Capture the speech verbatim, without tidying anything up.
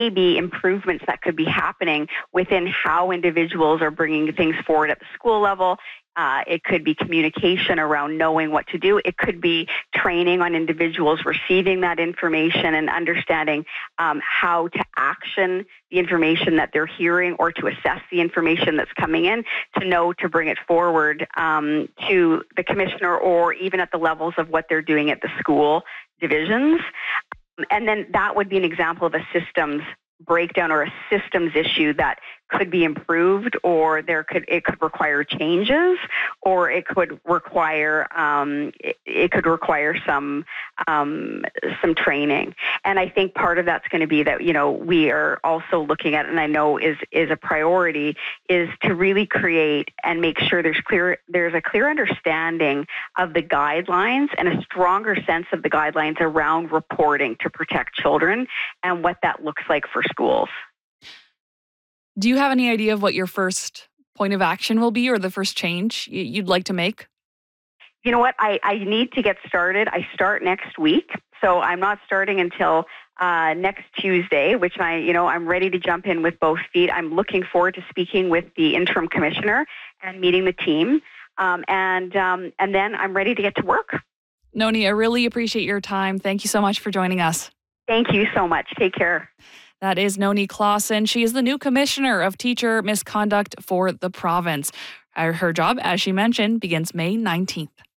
be improvements that could be happening within how individuals are bringing things forward at the school level. Uh, it could be communication around knowing what to do. It could be training on individuals receiving that information and understanding um, how to action the information that they're hearing or to assess the information that's coming in to know to bring it forward um, to the commissioner or even at the levels of what they're doing at the school divisions. And then that would be an example of a systems breakdown or a systems issue that could be improved, or there could it could require changes, or it could require um, it, it could require some um, some training. And I think part of that's going to be that you know we are also looking at, and I know is is a priority, is to really create and make sure there's clear there's a clear understanding of the guidelines and a stronger sense of the guidelines around reporting to protect children and what that looks like for schools. Do you have any idea of what your first point of action will be or the first change you'd like to make? You know what? I, I need to get started. I start next week. So I'm not starting until uh, next Tuesday, which I, you know, I'm ready to jump in with both feet. I'm looking forward to speaking with the interim commissioner and meeting the team. Um, and, um, and then I'm ready to get to work. Noni, I really appreciate your time. Thank you so much for joining us. Thank you so much. Take care. That is Noni Clausen. She is the new Commissioner of Teacher Misconduct for the province. Her job, as she mentioned, begins May nineteenth.